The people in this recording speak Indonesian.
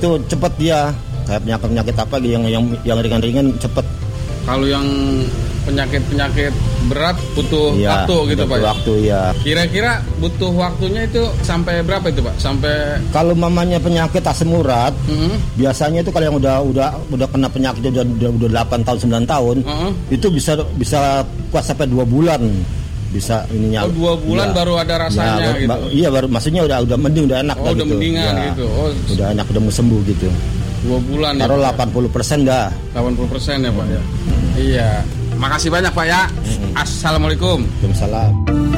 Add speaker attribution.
Speaker 1: itu cepet dia. Kayak penyakit apa yang ringan-ringan cepet.
Speaker 2: Kalau yang penyakit berat butuh waktu gitu Pak.
Speaker 1: Waktu ya.
Speaker 2: Kira-kira butuh waktunya itu sampai berapa itu Pak? Sampai
Speaker 1: kalau mamanya penyakit asam urat, biasanya itu kalau yang udah kena penyakit udah 8 tahun 9 tahun, itu bisa kuat sampai 2 bulan. Bisa ininya.
Speaker 2: 2 bulan baru ada rasanya gitu.
Speaker 1: Iya, baru maksudnya udah mending, udah enak
Speaker 2: udah
Speaker 1: gitu.
Speaker 2: Mendingan gitu.
Speaker 1: Udah enak, udah mau sembuh gitu.
Speaker 2: 2 bulan
Speaker 1: taruh ya, 80% dah.
Speaker 2: 80% ya Pak ya. Iya. Makasih banyak Pak ya. Assalamualaikum.
Speaker 1: Waalaikumsalam.